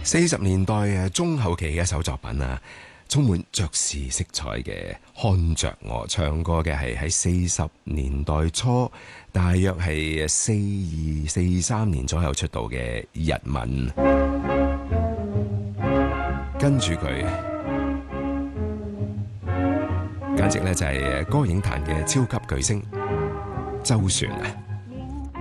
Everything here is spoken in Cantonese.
40年代中後期嘅一首作品啊，充滿爵士色彩嘅看着我，唱歌嘅係喺40年代初，大約係42、43年左右出道嘅日文。跟住佢，簡直咧就係歌影壇嘅超級巨星周璇啊！